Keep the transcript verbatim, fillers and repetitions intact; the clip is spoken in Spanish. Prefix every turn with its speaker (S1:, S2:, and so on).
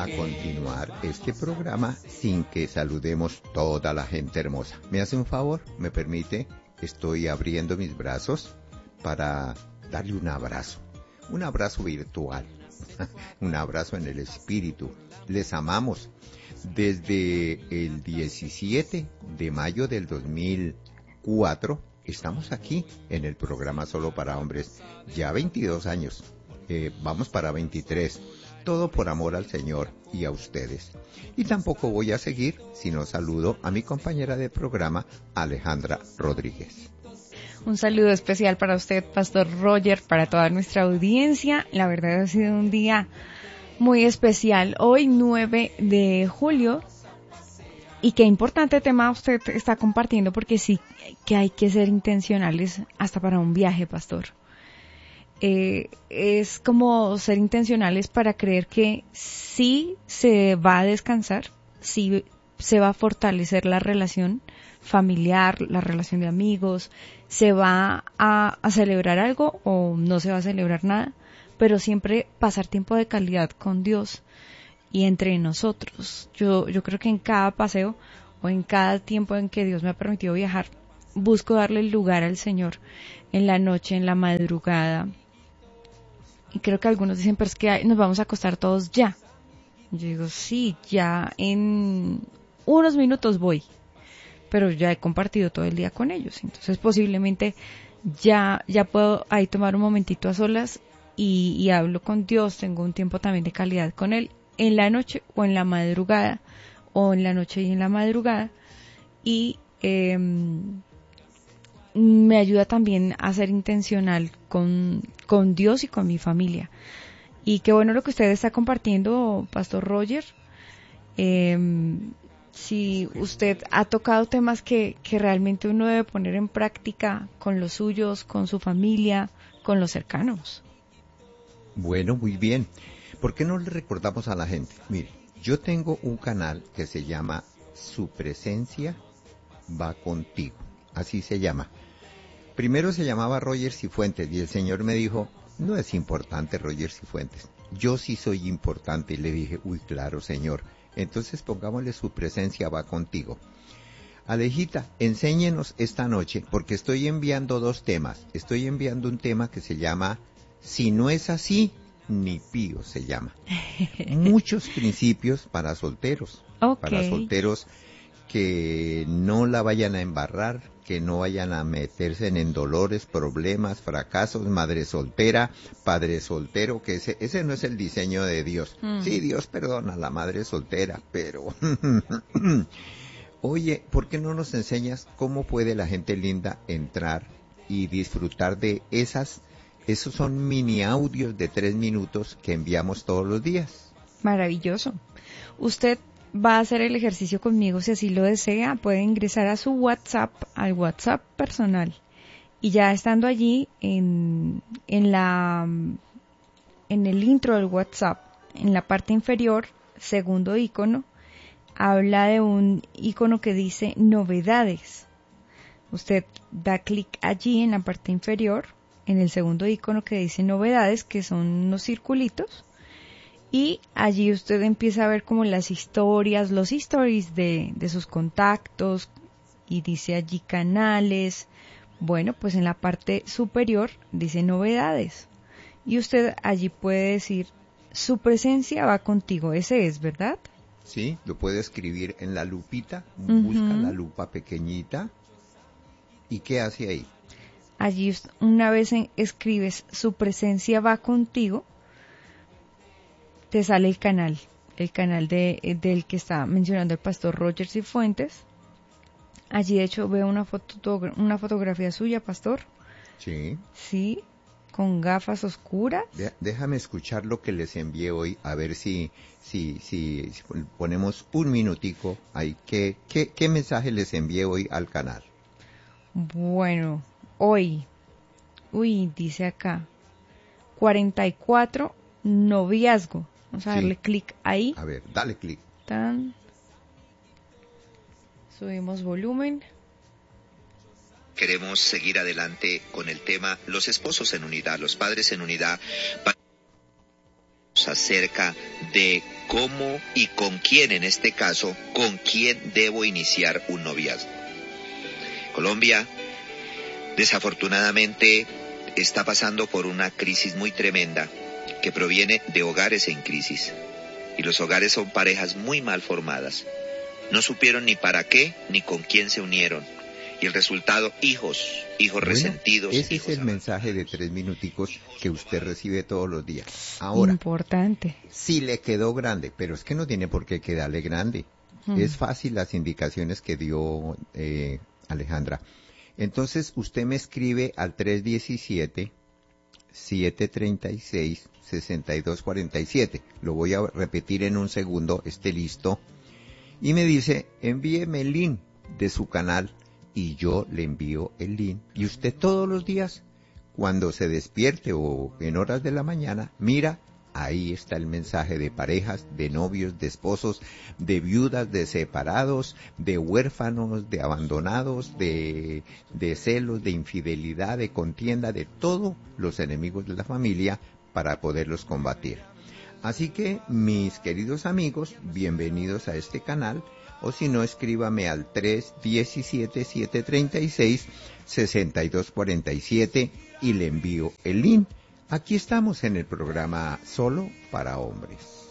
S1: a continuar este programa sin que saludemos toda la gente hermosa. ¿Me hace un favor? ¿Me permite? Estoy abriendo mis brazos para darle un abrazo, un abrazo virtual, un abrazo en el espíritu. Les amamos. Desde el diecisiete de mayo del dos mil cuatro estamos aquí en el programa Solo para Hombres, ya veintidós años, eh, vamos para veintitrés, todo por amor al Señor y a ustedes. Y tampoco voy a seguir si no saludo a mi compañera de programa, Alejandra Rodríguez.
S2: Un saludo especial para usted, Pastor Roger, para toda nuestra audiencia. La verdad ha sido un día muy especial. Hoy, nueve de julio. Y qué importante tema usted está compartiendo, porque sí que hay que ser intencionales hasta para un viaje, Pastor. Eh, es como ser intencionales para creer que sí se va a descansar, sí se va a fortalecer la relación familiar, la relación de amigos, se va a, a celebrar algo o no se va a celebrar nada, pero siempre pasar tiempo de calidad con Dios y entre nosotros. Yo, yo creo que en cada paseo o en cada tiempo en que Dios me ha permitido viajar, busco darle el lugar al Señor en la noche, en la madrugada. Y creo que algunos dicen, pero es que nos vamos a acostar todos ya. Yo digo, sí, ya en unos minutos voy, pero ya he compartido todo el día con ellos. Entonces posiblemente ya, ya puedo ahí tomar un momentito a solas y, y hablo con Dios, tengo un tiempo también de calidad con Él, en la noche o en la madrugada, o en la noche y en la madrugada, y eh, me ayuda también a ser intencional con, con Dios y con mi familia. Y qué bueno lo que usted está compartiendo, Pastor Roger. Eh, si usted ha tocado temas que, que realmente uno debe poner en práctica con los suyos, con su familia, con los cercanos.
S1: Bueno, muy bien. ¿Por qué no le recordamos a la gente? Mire, yo tengo un canal que se llama Su Presencia Va Contigo. Así se llama. Primero se llamaba Roger Cifuentes y el Señor me dijo, no es importante Roger Cifuentes. Yo sí soy importante. Y le dije, uy, claro, Señor. Entonces pongámosle Su Presencia Va Contigo. Alejita, enséñenos esta noche, porque estoy enviando dos temas. Estoy enviando un tema que se llama Si no es así, ni pío se llama. Muchos principios para solteros.
S2: Okay.
S1: Para solteros que no la vayan a embarrar, que no vayan a meterse en dolores, problemas, fracasos, madre soltera, padre soltero, que ese, ese no es el diseño de Dios. Mm. Sí, Dios perdona a la madre soltera, pero... Oye, ¿por qué no nos enseñas cómo puede la gente linda entrar y disfrutar de esas, esos son mini audios de tres minutos que enviamos todos los días?
S2: Maravilloso. Usted va a hacer el ejercicio conmigo si así lo desea, puede ingresar a su WhatsApp, al WhatsApp personal, y ya estando allí en, en la en el intro del WhatsApp, en la parte inferior, segundo icono, habla de un icono que dice novedades. Usted da clic allí en la parte inferior, en el segundo icono que dice novedades, que son unos circulitos, y allí usted empieza a ver como las historias, los stories de, de sus contactos, y dice allí canales. Bueno, pues en la parte superior dice novedades, y usted allí puede decir Su Presencia Va Contigo. Ese es, ¿verdad?
S1: Sí, lo puede escribir en la lupita,
S2: uh-huh.
S1: Busca la lupa pequeñita, ¿y qué hace ahí?
S2: Allí una vez en, escribes Su Presencia Va Contigo, te sale el canal, el canal de del que está mencionando el pastor Roger Cifuentes. Allí de hecho veo una foto, una fotografía suya, pastor.
S1: Sí.
S2: Sí, con gafas oscuras.
S1: De, déjame escuchar lo que les envié hoy, a ver si si si, si ponemos un minutico ahí. ¿Qué, qué, ¿Qué mensaje les envié hoy al canal?
S2: Bueno, hoy, uy, dice acá, cuarenta y cuatro, noviazgo. Vamos a sí. darle clic ahí.
S1: A ver, dale clic.
S2: Tan. Subimos volumen.
S1: Queremos seguir adelante con el tema los esposos en unidad, los padres en unidad, acerca de
S3: cómo y con quién, en este caso, con quién debo iniciar un noviazgo. Colombia, desafortunadamente, está pasando por una crisis muy tremenda que proviene de hogares en crisis. Y los hogares son parejas muy mal formadas. No supieron ni para qué ni con quién se unieron. Y el resultado, hijos, hijos bueno, resentidos.
S1: Ese
S3: hijos
S1: es el
S3: abandonados.
S1: mensaje de tres minuticos que usted recibe todos los días. Ahora,
S2: importante.
S1: Si le quedó grande, pero es que no tiene por qué quedarle grande. Hmm. Es fácil las indicaciones que dio eh, Alejandra. Entonces, usted me escribe al tres uno siete, siete tres seis, seis dos cuatro siete. Lo voy a repetir en un segundo, esté listo. Y me dice, envíeme el link de su canal y yo le envío el link. Y usted todos los días, cuando se despierte o en horas de la mañana, mira, ahí está el mensaje de parejas, de novios, de esposos, de viudas, de separados, de huérfanos, de abandonados, de, de celos, de infidelidad, de contienda, de todos los enemigos de la familia para poderlos combatir. Así que, mis queridos amigos, bienvenidos a este canal, o si no, escríbame al tres uno siete, siete tres seis, seis dos cuatro siete y le envío el link. Aquí estamos en el programa Solo para Hombres.